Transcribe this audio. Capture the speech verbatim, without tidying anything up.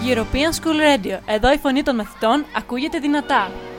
European School Radio. Εδώ η φωνή των μαθητών ακούγεται δυνατά.